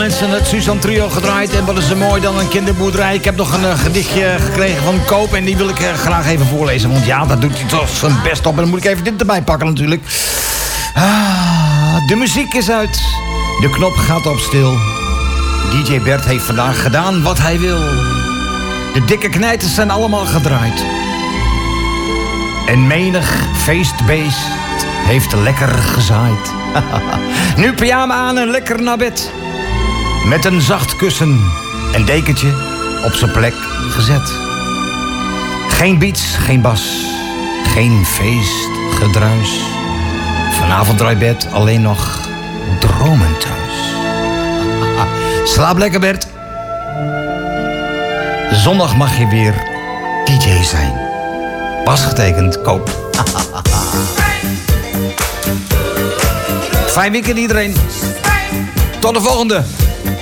Mensen, het Suzanne Trio gedraaid. En wat is er mooi dan een kinderboerderij. Ik heb nog een gedichtje gekregen van Koop. En die wil ik graag even voorlezen. Want ja, dat doet hij toch zijn best op. En dan moet ik even dit erbij pakken natuurlijk. De muziek is uit. De knop gaat op stil. DJ Bert heeft vandaag gedaan wat hij wil. De dikke knijters zijn allemaal gedraaid. En menig feestbeest heeft lekker gezaaid. Nu pyjama aan en lekker naar bed. Met een zacht kussen en dekentje op zijn plek gezet. Geen beats, geen bas, geen feestgedruis. Vanavond draait bed alleen nog dromen thuis. Slaap lekker, Bert. Zondag mag je weer DJ zijn. Pas getekend, Koop. Fijn weekend iedereen. Tot de volgende.